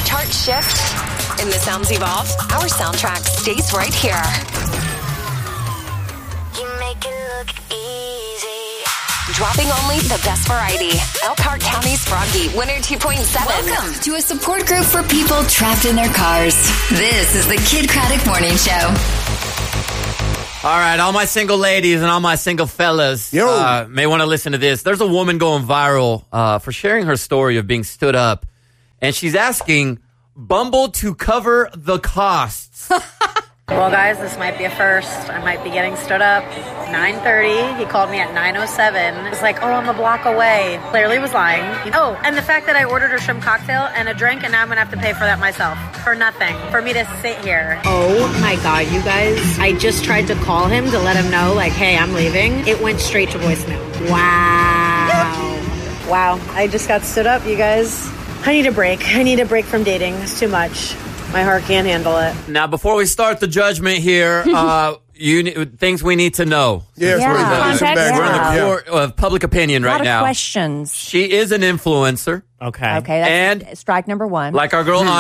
chart shift. In the sounds evolve, our soundtrack stays right here. You make it look easy. Dropping only the best variety. Elkhart County's Froggy, Winner 2.7. Welcome to a support group for people trapped in their cars. This is the Kid Craddock Morning Show. All right, all my single ladies and all my single fellas may want to listen to this. There's a woman going viral for sharing her story of being stood up, and she's asking Bumble to cover the costs. Well, guys, this might be a first. I might be getting stood up. 9:30. He called me at 9:07. It was like, oh, I'm a block away. Clearly was lying. Oh, and the fact that I ordered a shrimp cocktail and a drink, and now I'm going to have to pay for that myself. For nothing. For me to sit here. Oh, my God, you guys. I just tried to call him to let him know, like, hey, I'm leaving. It went straight to voicemail. Wow. Wow. I just got stood up, you guys. I need a break. I need a break from dating. It's too much. My heart can't handle it. Now, before we start the judgment here, things we need to know. Yes, we're in the court of public opinion right now. A lot of questions. She is an influencer. Okay. That's strike number one. Like our girl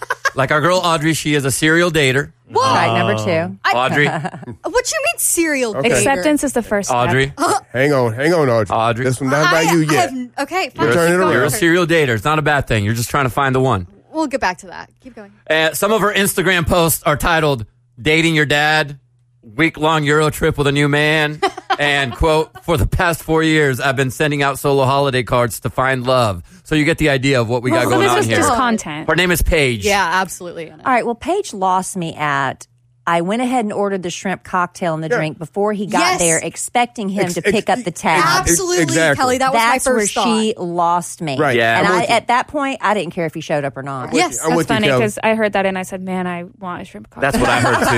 Audrey, she is a serial dater. Whoa. Strike number two. Audrey. What you mean serial dater? Acceptance is the first step. Audrey. Hang on, Audrey. This one's not about you yet. Okay, fine. You're a serial dater. It's not a bad thing. You're just trying to find the one. We'll get back to that. Keep going. Some of her Instagram posts are titled, Dating Your Dad, Week-Long Euro Trip with a New Man, and, quote, for the past 4 years, I've been sending out solo holiday cards to find love. So you get the idea of what we got going on here. This is just content. Her name is Paige. Yeah, absolutely. All right, well, Paige lost me at... I went ahead and ordered the shrimp cocktail and the drink before he got there, expecting him to pick up the tab. Absolutely, exactly. Kelly. That was my first thought. That's where she lost me. Right. Yeah. And at that point, I didn't care if he showed up or not. Yes. That's funny because I heard that and I said, man, I want a shrimp cocktail. That's what I heard,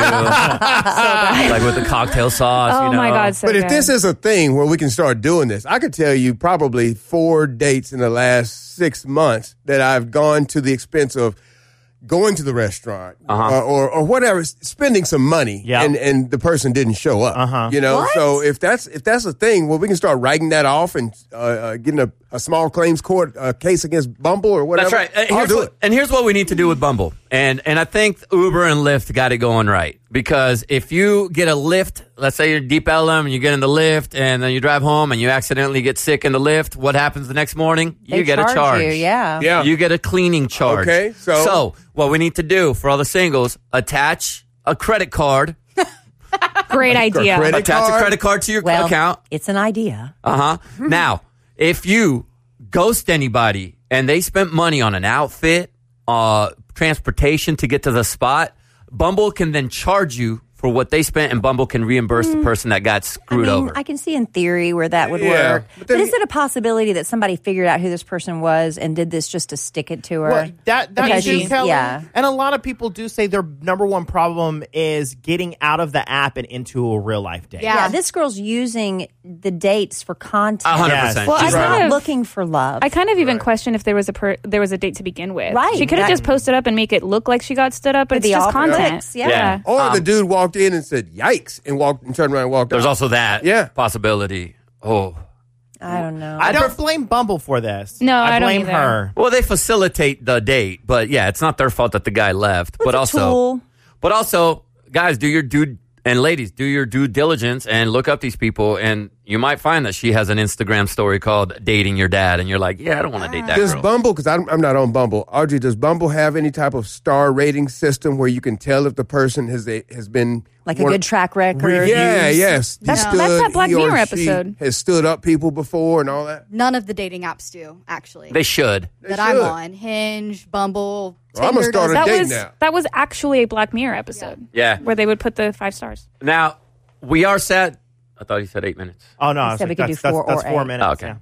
too. Like with the cocktail sauce, Oh, my God, so But if good. this is a thing where we can start doing this, I could tell you probably 4 dates in the last 6 months that I've gone to the expense of going to the restaurant or whatever, spending some money, and the person didn't show up. You know, What? so if that's a thing, well, we can start writing that off and getting a small claims court case against Bumble or whatever. That's right. I'll do it. And here's what we need to do with Bumble. And I think Uber and Lyft got it going right. Because if you get a Lyft, let's say you're Deep Ellum and you get in the Lyft and then you drive home and you accidentally get sick in the Lyft, what happens the next morning? They get a charge. You, yeah. Yeah. You get a cleaning charge. Okay, so what we need to do for all the singles, attach a credit card. Great idea. Attach a credit card to your account. It's an idea. Now, if you ghost anybody and they spent money on an outfit, transportation to get to the spot, Bumble can then charge you for what they spent, and Bumble can reimburse the person that got screwed over. I can see in theory where that would work. But is it a possibility that somebody figured out who this person was and did this just to stick it to her? Well, that's true, Kelly. Yeah. And a lot of people do say their number one problem is getting out of the app and into a real life date. Yeah, this girl's using the dates for content. 100%. Well, She's not looking for love. I kind of even question if there was a date to begin with. Right. She could have just posted up and make it look like she got stood up, but it's just content. Yeah. Or the dude walked in and said, yikes, and turned around and walked There's out. also that possibility. Oh. I don't know. I don't blame Bumble for this. No, I don't blame either. her. Well, they facilitate the date, but yeah, it's not their fault that the guy left. It's a tool. But also, guys, do your due diligence and look up these people, and you might find that she has an Instagram story called Dating Your Dad, and you're like, yeah, I don't want to date that Does girl. Bumble, because I'm not on Bumble, Audrey, does Bumble have any type of star rating system where you can tell if the person has been... Like a good track record? Yes. That's that Black he or Mirror she episode. has stood up people before and all that? None of the dating apps do, actually. They should. That I'm on. Hinge, Bumble, Well, I'm Tinder. gonna start a date now. That was actually a Black Mirror episode. Yeah. Where they would put the 5 stars. Now, we are set. I thought he said 8 minutes. Oh, no. He said we could do 4 that's or 4 8. minutes. Oh, okay.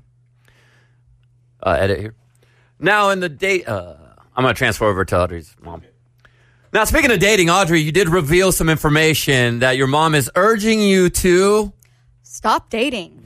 Edit here. Now, in the date... I'm going to transfer over to Audrey's mom. Now, speaking of dating, Audrey, you did reveal some information that your mom is urging you to... Stop dating.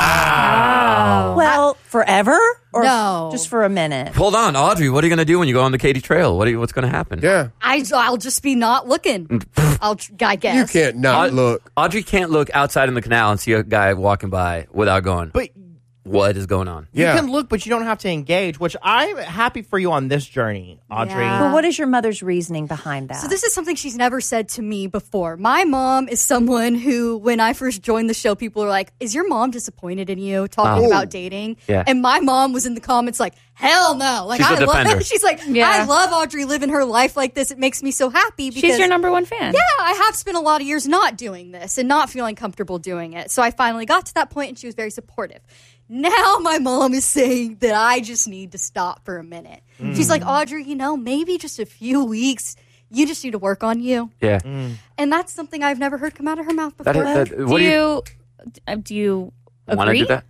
Wow. Well, forever? Or No. just for a minute? Hold on, Audrey. What are you going to do when you go on the Katy Trail? What's going to happen? Yeah. I'll just be not looking. I guess. You can't not look. Audrey can't look outside in the canal and see a guy walking by without going. But what is going on. You can look, but you don't have to engage, which I'm happy for you on this journey, Audrey. Yeah. But what is your mother's reasoning behind that? So this is something she's never said to me before. My mom is someone who, when I first joined the show, people were like, is your mom disappointed in you talking about dating? Yeah. And my mom was in the comments like, hell no. Like, she's a defender. She's like, I love Audrey living her life like this. It makes me so happy. Because, she's your number one fan. Yeah, I have spent a lot of years not doing this and not feeling comfortable doing it. So I finally got to that point, and she was very supportive. Now my mom is saying that I just need to stop for a minute. She's like, Audrey, maybe just a few weeks. You just need to work on you. Yeah. And that's something I've never heard come out of her mouth before. Do you want to do that?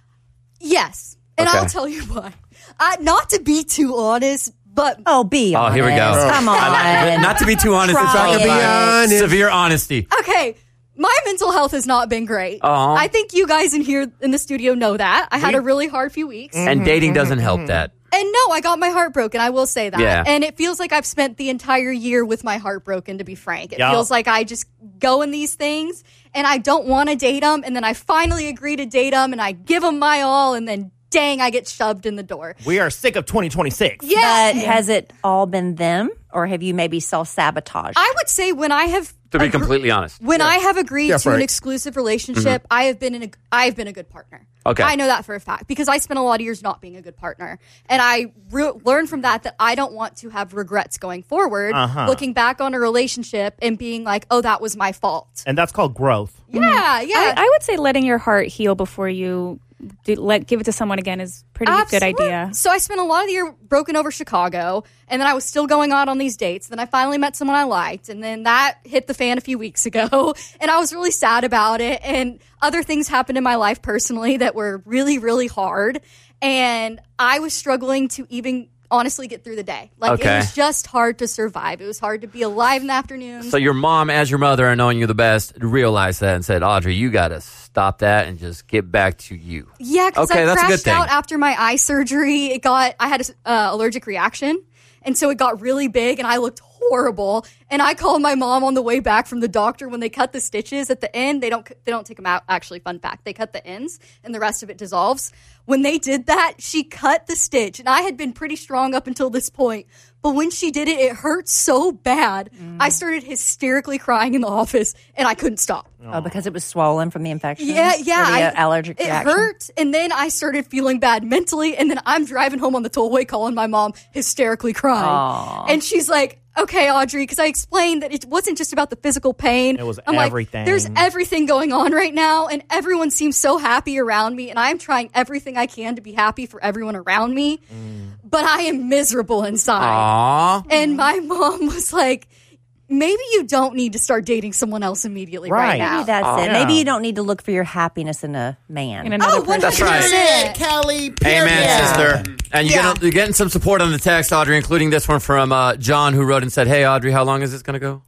Yes. And I'll tell you why. Not to be too honest, but... be honest. Here we go. Come on. Not to be too honest. It's all about severe honesty. Okay. My mental health has not been great. I think you guys in here in the studio know that. I had a really hard few weeks. And dating doesn't help that. And no, I got my heart broken. I will say that. Yeah. And it feels like I've spent the entire year with my heart broken, to be frank. It feels like I just go in these things and I don't want to date them. And then I finally agree to date them and I give them my all. And then, dang, I get shoved in the door. We are sick of 2026. Yeah. But has it all been them? Or have you maybe self-sabotaged? I would say when I have... To be completely honest. When I have agreed to an exclusive relationship, I have been a good partner. Okay. I know that for a fact because I spent a lot of years not being a good partner. And I learned from that I don't want to have regrets going forward, looking back on a relationship and being like, oh, that was my fault. And that's called growth. Yeah. I would say letting your heart heal before you give it to someone again is pretty good idea. So I spent a lot of the year broken over Chicago, and then I was still going out on these dates. Then I finally met someone I liked, and then that hit the fan a few weeks ago, and I was really sad about it. And other things happened in my life personally that were really, really hard, and I was struggling to even honestly get through the day. It was just hard to survive. It was hard to be alive in the afternoons. So your mom, as your mother and knowing you the best, realized that and said, Audrey, you got to stop that and just get back to you. Yeah, because I crashed out after my eye surgery. I had an allergic reaction, and so it got really big, and I looked horrible. And I called my mom on the way back from the doctor when they cut the stitches at the end. They don't take them out. Actually, fun fact, they cut the ends, and the rest of it dissolves. When they did that, she cut the stitch, and I had been pretty strong up until this point. But when she did it, it hurt so bad. I started hysterically crying in the office, and I couldn't stop. Oh, because it was swollen from the infection? Yeah. Allergic reaction? It hurt, and then I started feeling bad mentally, and then I'm driving home on the tollway calling my mom, hysterically crying. Aww. And she's like, okay, Audrey, because I explained that it wasn't just about the physical pain. It was I'm everything. Like, there's everything going on right now, and everyone seems so happy around me, and I'm trying everything I can to be happy for everyone around me, but I am miserable inside. Aww. And my mom was like, maybe you don't need to start dating someone else immediately right now. Maybe that's it. Maybe you don't need to look for your happiness in a man. In another person. That's right. Kelly. Amen, sister. And you're getting some support on the text, Audrey, including this one from John, who wrote and said, hey, Audrey, how long is this going to go?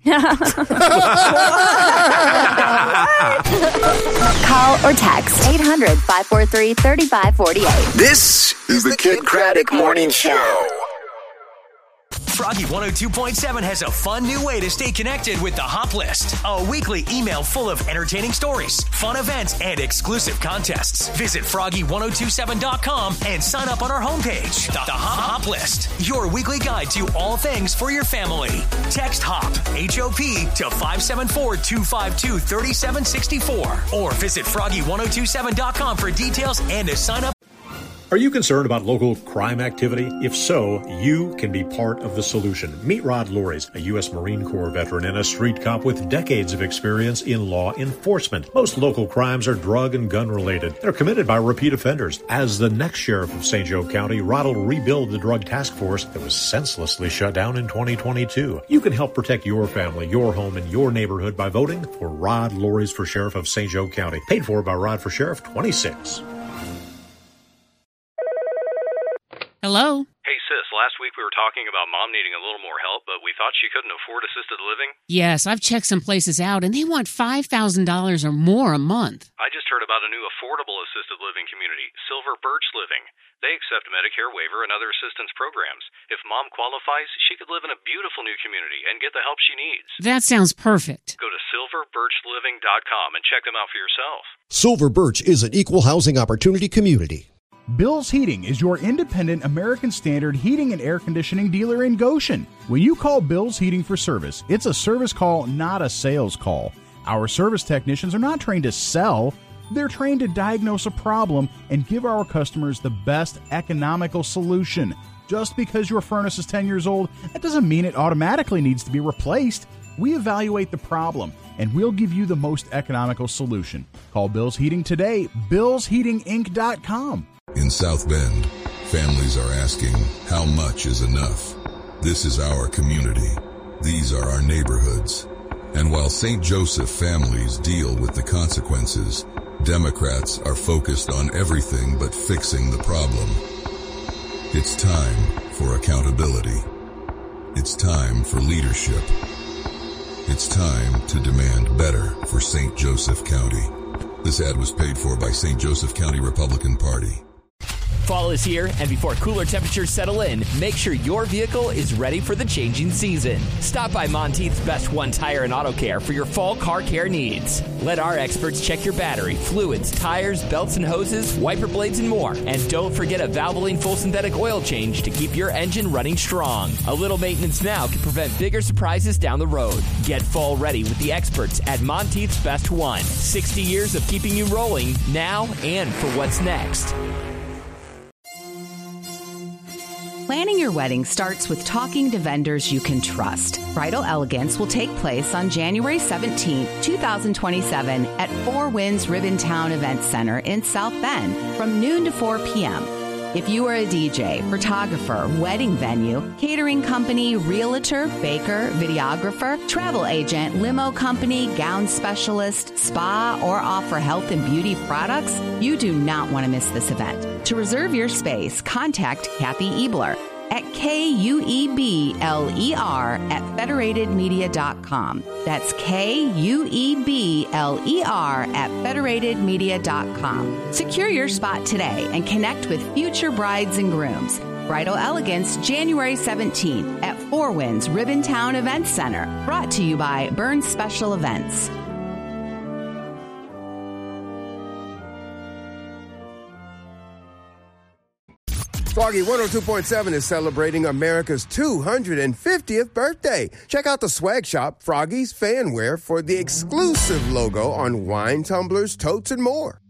Call or text 800-543-3548. This is the Kid Craddock Morning Show. Froggy 102.7 has a fun new way to stay connected with the Hop List. A weekly email full of entertaining stories, fun events, and exclusive contests. Visit froggy1027.com and sign up on our homepage. The Hop List, your weekly guide to all things for your family. Text HOP, H-O-P, to 574-252-3764. Or visit froggy1027.com for details and to sign up. Are you concerned about local crime activity? If so, you can be part of the solution. Meet Rod Loris, a U.S. Marine Corps veteran and a street cop with decades of experience in law enforcement. Most local crimes are drug and gun related. They're committed by repeat offenders. As the next sheriff of St. Joe County, Rod will rebuild the drug task force that was senselessly shut down in 2022. You can help protect your family, your home, and your neighborhood by voting for Rod Loris for Sheriff of St. Joe County. Paid for by Rod for Sheriff 26. Hello? Hey, sis, last week we were talking about Mom needing a little more help, but we thought she couldn't afford assisted living. Yes, I've checked some places out, and they want $5,000 or more a month. I just heard about a new affordable assisted living community, Silver Birch Living. They accept Medicare waiver and other assistance programs. If Mom qualifies, she could live in a beautiful new community and get the help she needs. That sounds perfect. Go to silverbirchliving.com and check them out for yourself. Silver Birch is an equal housing opportunity community. Bill's Heating is your independent American Standard heating and air conditioning dealer in Goshen. When you call Bill's Heating for service, it's a service call, not a sales call. Our service technicians are not trained to sell. They're trained to diagnose a problem and give our customers the best economical solution. Just because your furnace is 10 years old, that doesn't mean it automatically needs to be replaced. We evaluate the problem, and we'll give you the most economical solution. Call Bill's Heating today, billsheatinginc.com. In South Bend, families are asking, how much is enough? This is our community. These are our neighborhoods. And while St. Joseph families deal with the consequences, Democrats are focused on everything but fixing the problem. It's time for accountability. It's time for leadership. It's time to demand better for St. Joseph County. This ad was paid for by St. Joseph County Republican Party. Fall is here, and before cooler temperatures settle in, make sure your vehicle is ready for the changing season. Stop by Monteith's Best One Tire and Auto Care for your fall car care needs. Let our experts check your battery, fluids, tires, belts and hoses, wiper blades, and more. And don't forget a Valvoline full synthetic oil change to keep your engine running strong. A little maintenance now can prevent bigger surprises down the road. Get fall ready with the experts at Monteith's Best One. 60 years of keeping you rolling now and for what's next. Planning your wedding starts with talking to vendors you can trust. Bridal Elegance will take place on January 17, 2027 at Four Winds Ribbontown Event Center in South Bend from noon to 4 p.m. If you are a DJ, photographer, wedding venue, catering company, realtor, baker, videographer, travel agent, limo company, gown specialist, spa, or offer health and beauty products, you do not want to miss this event. To reserve your space, contact Kathy Ebler at KUEBLER@federatedmedia.com. That's KUEBLER@federatedmedia.com. Secure your spot today and connect with future brides and grooms. Bridal Elegance, January 17th at Four Winds Ribbontown Event Center. Brought to you by Burns Special Events. Froggy 102.7 is celebrating America's 250th birthday. Check out the swag shop, Froggy's Fanwear, for the exclusive logo on wine, tumblers, totes, and more.